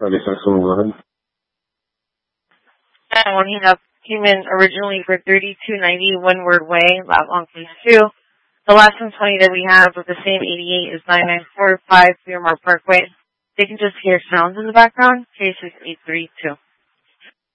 Okay, so go ahead. And when he came in originally for $32.90 one word way, that long case 2. The last 120 that we have with the same 88 is 9945 Fairmont Parkway. They can just hear sounds in the background. Case is 832.